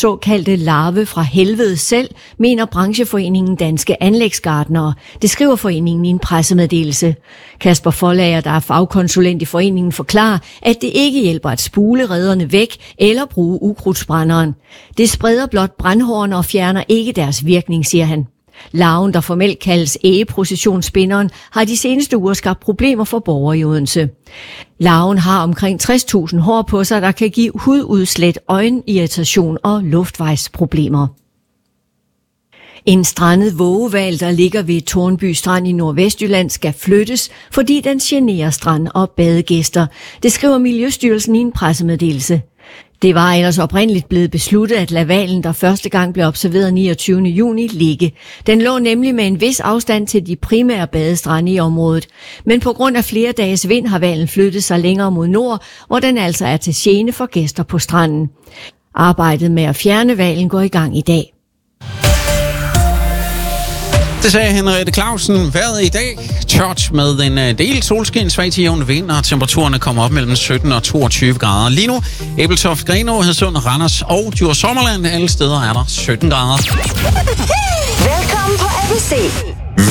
såkaldte larve fra helvede selv, mener brancheforeningen Danske Anlægsgartnere. Det skriver foreningen i en pressemeddelelse. Kasper Forlager, der er fagkonsulent i foreningen, forklarer, at det ikke hjælper at spule redderne væk eller bruge ukrudtsbrænderen. Det spreder blot brandhårene og fjerner ikke deres virkning, siger han. Larven, der formelt kaldes ægeprocessionsspinderen, har de seneste uger skabt problemer for borgere i Odense. Larven har omkring 60.000 hår på sig, der kan give hududslæt, øjenirritation og luftvejsproblemer. En strandet vågehval, der ligger ved Tornby Strand i Nordvestjylland, skal flyttes, fordi den generer strand- og badegæster. Det skriver Miljøstyrelsen i en pressemeddelelse. Det var ellers oprindeligt blevet besluttet, at lade hvalen, der første gang blev observeret 29. juni, ligge. Den lå nemlig med en vis afstand til de primære badestrande i området. Men på grund af flere dages vind har hvalen flyttet sig længere mod nord, hvor den altså er til gene for gæster på stranden. Arbejdet med at fjerne hvalen går i gang i dag. Det sagde Henriette Clausen. Vejret i dag tørt med en del solskin, svag til jævn vind, og temperaturerne kommer op mellem 17 og 22 grader. Lige nu, Ebeltoft, Grenaa, Hadsund, Randers og Djursland. Alle steder er der 17 grader. Velkommen på ABC.